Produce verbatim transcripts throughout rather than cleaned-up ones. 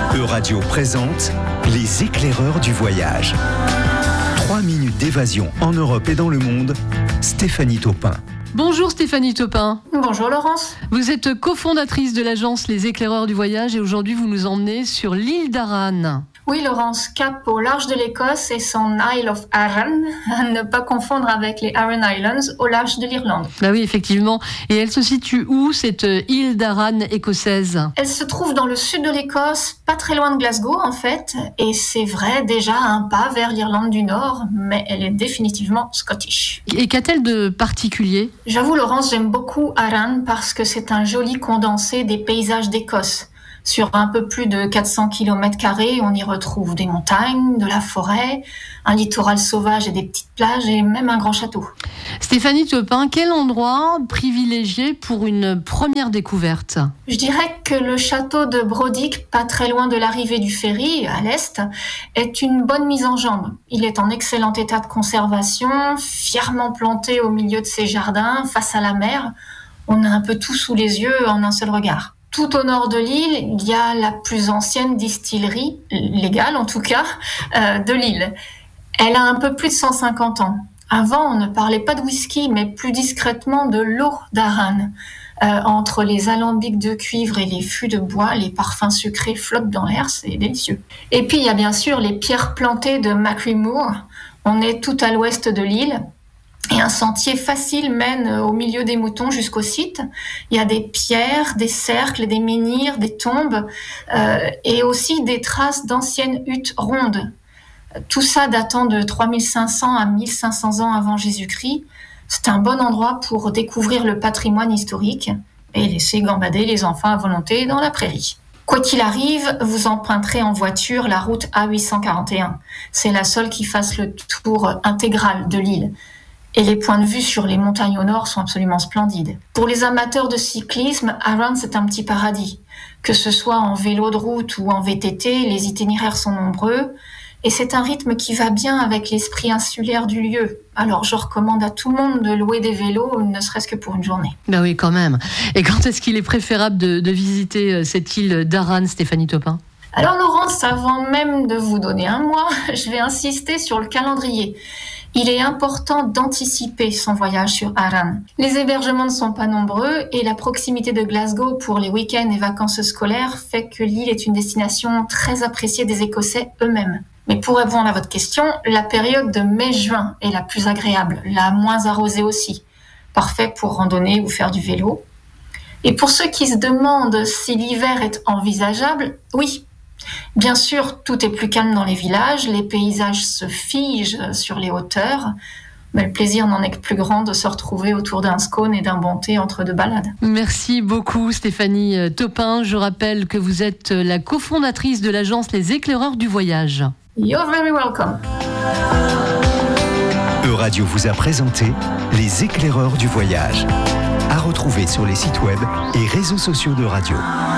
Euradio présente Les éclaireurs du voyage. Trois minutes d'évasion en Europe et dans le monde. Stéphanie Taupin. Bonjour Stéphanie Taupin. Bonjour Laurence. Vous êtes cofondatrice de l'agence Les éclaireurs du voyage et aujourd'hui vous nous emmenez sur l'île d'Arran. Oui Laurence, cap au large de l'Écosse et son Isle of Arran, à ne pas confondre avec les Aran Islands au large de l'Irlande. Bah oui, effectivement. Et elle se situe où, cette île d'Arran écossaise ? Elle se trouve dans le sud de l'Écosse, pas très loin de Glasgow en fait, et c'est vrai déjà un pas vers l'Irlande du Nord, mais elle est définitivement scottish. Et qu'a-t-elle de particulier ? J'avoue Laurence, j'aime beaucoup Arran parce que c'est un joli condensé des paysages d'Écosse. Sur un peu plus de quatre cents kilomètres carrés, on y retrouve des montagnes, de la forêt, un littoral sauvage et des petites plages et même un grand château. Stéphanie Taupin, quel endroit privilégié pour une première découverte ? Je dirais que le château de Brodick, pas très loin de l'arrivée du ferry, à l'est, est une bonne mise en jambe. Il est en excellent état de conservation, fièrement planté au milieu de ses jardins, face à la mer. On a un peu tout sous les yeux en un seul regard. Tout au nord de l'île, il y a la plus ancienne distillerie, légale en tout cas, euh, de l'île. Elle a un peu plus de cent cinquante ans. Avant, on ne parlait pas de whisky, mais plus discrètement de l'eau d'Arran. Euh, entre les alambics de cuivre et les fûts de bois, les parfums sucrés flottent dans l'air, c'est délicieux. Et puis, il y a bien sûr les pierres plantées de Macri Moor. On est tout à l'ouest de l'île. Et un sentier facile mène au milieu des moutons jusqu'au site. Il y a des pierres, des cercles, des menhirs, des tombes euh, et aussi des traces d'anciennes huttes rondes. Tout ça datant de trois mille cinq cents à mille cinq cents ans avant Jésus-Christ. C'est un bon endroit pour découvrir le patrimoine historique et laisser gambader les enfants à volonté dans la prairie. Quoi qu'il arrive, vous emprunterez en voiture la route A huit cent quarante et un. C'est la seule qui fasse le tour intégral de l'île. Et les points de vue sur les montagnes au nord sont absolument splendides. Pour les amateurs de cyclisme, Arran, c'est un petit paradis. Que ce soit en vélo de route ou en V T T, les itinéraires sont nombreux. Et c'est un rythme qui va bien avec l'esprit insulaire du lieu. Alors, je recommande à tout le monde de louer des vélos, ne serait-ce que pour une journée. Ben oui, quand même. Et quand est-ce qu'il est préférable de, de visiter cette île d'Arran, Stéphanie Taupin ? Alors, Laurence, avant même de vous donner un mois, je vais insister sur le calendrier. Il est important d'anticiper son voyage sur Arran. Les hébergements ne sont pas nombreux et la proximité de Glasgow pour les week-ends et vacances scolaires fait que l'île est une destination très appréciée des Écossais eux-mêmes. Mais pour répondre à votre question, la période de mai-juin est la plus agréable, la moins arrosée aussi. Parfait pour randonner ou faire du vélo. Et pour ceux qui se demandent si l'hiver est envisageable, oui. Bien sûr, tout est plus calme dans les villages, les paysages se figent sur les hauteurs, mais le plaisir n'en est que plus grand de se retrouver autour d'un scone et d'un bon thé entre deux balades. Merci beaucoup Stéphanie Taupin. Je rappelle que vous êtes la cofondatrice de l'agence Les éclaireurs du voyage. You're very welcome. Euradio vous a présenté Les éclaireurs du voyage. À retrouver sur les sites web et réseaux sociaux de Radio.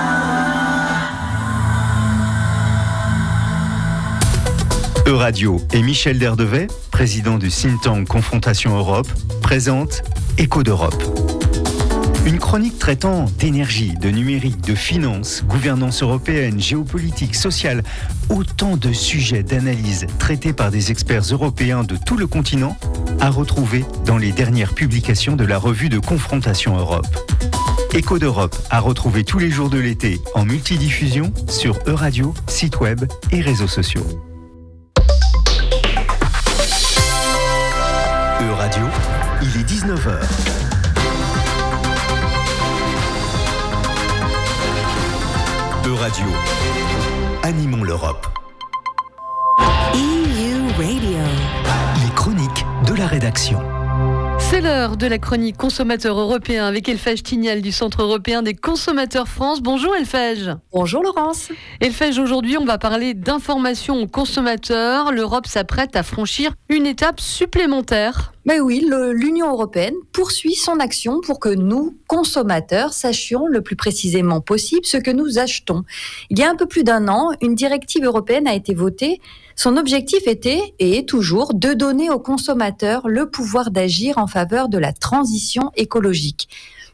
Euradio et Michel Derdevet, président du think tank Confrontation Europe, présente Écho d'Europe. Une chronique traitant d'énergie, de numérique, de finances, gouvernance européenne, géopolitique, sociale, autant de sujets d'analyse traités par des experts européens de tout le continent, à retrouver dans les dernières publications de la revue de Confrontation Europe. Écho d'Europe à retrouver tous les jours de l'été en multidiffusion sur Euradio, site web et réseaux sociaux. Euradio, il est dix-neuf heures. Euradio, animons l'Europe. E U Radio. Les chroniques de la rédaction. C'est l'heure de la chronique consommateur européen avec Elfège Tignal du Centre européen des consommateurs France. Bonjour Elfège. Bonjour Laurence. Elfège, aujourd'hui on va parler d'information aux consommateurs. L'Europe s'apprête à franchir une étape supplémentaire. Mais oui, le, l'Union européenne poursuit son action pour que nous, consommateurs, sachions le plus précisément possible ce que nous achetons. Il y a un peu plus d'un an, une directive européenne a été votée. Son objectif était, et est toujours, de donner aux consommateurs le pouvoir d'agir en faveur de la transition écologique.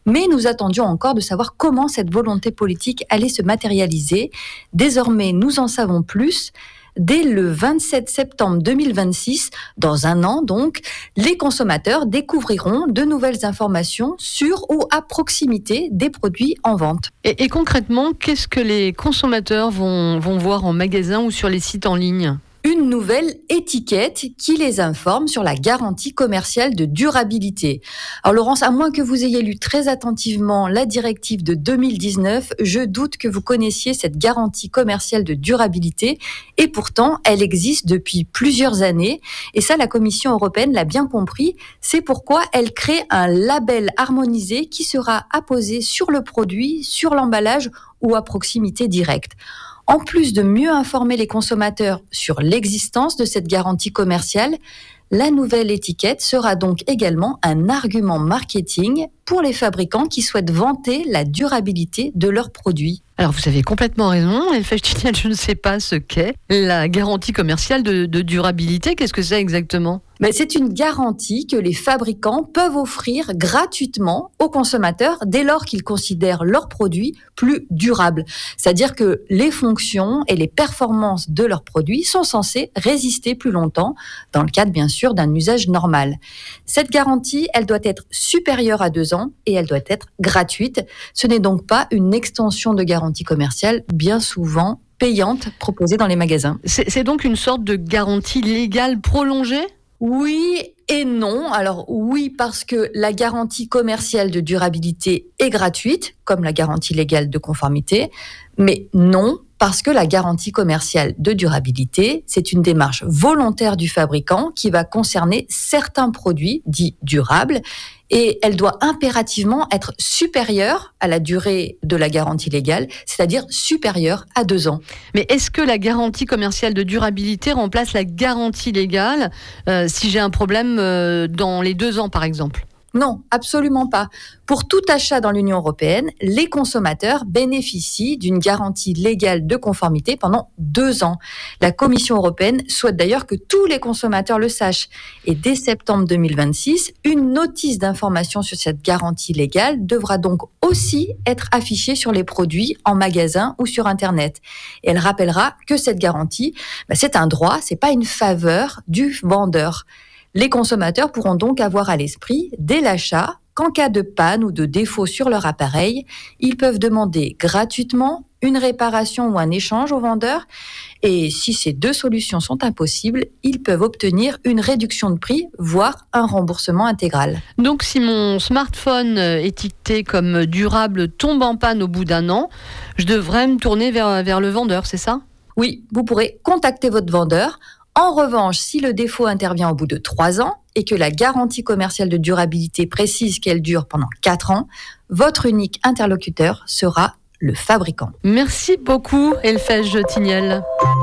Mais nous attendions encore de savoir comment cette volonté politique allait se matérialiser. Désormais, nous en savons plus. Dès le vingt-sept septembre deux mille vingt-six, dans un an donc, les consommateurs découvriront de nouvelles informations sur ou à proximité des produits en vente. Et, et concrètement, qu'est-ce que les consommateurs vont, vont voir en magasin ou sur les sites en ligne ? Une nouvelle étiquette qui les informe sur la garantie commerciale de durabilité. Alors Laurence, à moins que vous ayez lu très attentivement la directive de deux mille dix-neuf, je doute que vous connaissiez cette garantie commerciale de durabilité et pourtant elle existe depuis plusieurs années et ça la Commission européenne l'a bien compris, c'est pourquoi elle crée un label harmonisé qui sera apposé sur le produit, sur l'emballage ou à proximité directe. En plus de mieux informer les consommateurs sur l'existence de cette garantie commerciale, la nouvelle étiquette sera donc également un argument marketing pour les fabricants qui souhaitent vanter la durabilité de leurs produits. Alors vous avez complètement raison, Elfèche Tiniel, je ne sais pas ce qu'est la garantie commerciale de, de durabilité. Qu'est-ce que c'est exactement ? Mais c'est une garantie que les fabricants peuvent offrir gratuitement aux consommateurs dès lors qu'ils considèrent leurs produits plus durables. C'est-à-dire que les fonctions et les performances de leurs produits sont censées résister plus longtemps, dans le cadre bien sûr d'un usage normal. Cette garantie, elle doit être supérieure à deux ans et elle doit être gratuite. Ce n'est donc pas une extension de garantie commerciale, bien souvent payante, proposée dans les magasins. C'est, c'est donc une sorte de garantie légale prolongée ? Oui et non. Alors oui, parce que la garantie commerciale de durabilité est gratuite, comme la garantie légale de conformité, mais non, parce que la garantie commerciale de durabilité, c'est une démarche volontaire du fabricant qui va concerner certains produits dits durables et elle doit impérativement être supérieure à la durée de la garantie légale, c'est-à-dire supérieure à deux ans. Mais est-ce que la garantie commerciale de durabilité remplace la garantie légale euh, si j'ai un problème euh, dans les deux ans par exemple ? Non, absolument pas. Pour tout achat dans l'Union européenne, les consommateurs bénéficient d'une garantie légale de conformité pendant deux ans. La Commission européenne souhaite d'ailleurs que tous les consommateurs le sachent. Et dès septembre deux mille vingt-six, une notice d'information sur cette garantie légale devra donc aussi être affichée sur les produits en magasin ou sur Internet. Et elle rappellera que cette garantie, bah, c'est un droit, c'est pas une faveur du vendeur. Les consommateurs pourront donc avoir à l'esprit, dès l'achat, qu'en cas de panne ou de défaut sur leur appareil, ils peuvent demander gratuitement une réparation ou un échange au vendeur. Et si ces deux solutions sont impossibles, ils peuvent obtenir une réduction de prix, voire un remboursement intégral. Donc si mon smartphone étiqueté comme durable tombe en panne au bout d'un an, je devrais me tourner vers, vers le vendeur, c'est ça ? Oui, vous pourrez contacter votre vendeur. En revanche, si le défaut intervient au bout de trois ans et que la garantie commerciale de durabilité précise qu'elle dure pendant quatre ans, votre unique interlocuteur sera le fabricant. Merci beaucoup, Elfèche Tiniel.